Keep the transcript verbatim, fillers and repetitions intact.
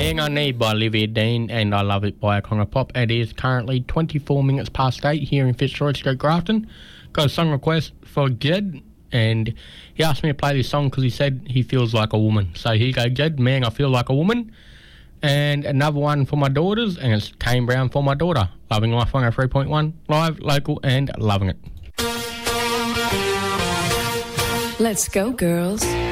Everything I Need by Olivia Dean and I Love It by Conga Pop. It is currently twenty-four minutes past eight here in Fitzroy Street, Grafton. Got a song request for Jed, and he asked me to play this song because he said he feels like a woman. So here you go, Jed, Man, I Feel Like a Woman. And another one for my daughters, and it's Kane Brown for my daughter. Loving Life one oh three point one, live, local, and loving it. Let's go, girls.